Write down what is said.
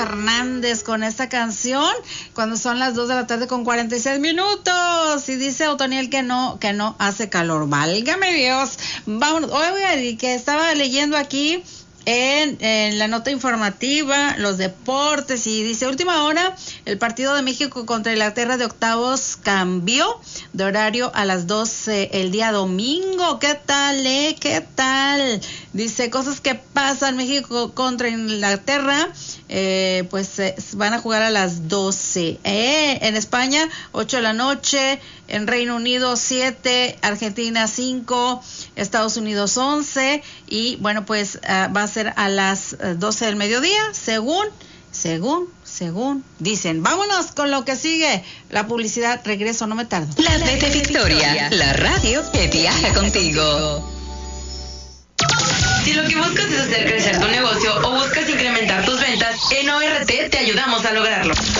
Hernández con esta canción cuando son las 2 de la tarde con 46 minutos. Y dice Otoniel que no hace calor. Válgame Dios. Vámonos. Oiga, que estaba leyendo aquí en la nota informativa, los deportes, y dice, última hora, el partido de México contra Inglaterra de octavos cambió de horario a las 12 el día domingo. ¿Qué tal, ¿Qué tal? Dice, cosas que pasan, México contra Inglaterra, van a jugar a las 12. En España, 8 de la noche, en Reino Unido 7, Argentina 5, Estados Unidos 11, y bueno, pues va a ser a las 12 del mediodía, según dicen. Vámonos con lo que sigue, la publicidad, regreso, no me tardo. La red de Victoria, la radio que viaja contigo. Si lo que buscas es hacer crecer tu negocio o buscas incrementar tus ventas, en ORT te ayudamos a lograrlo.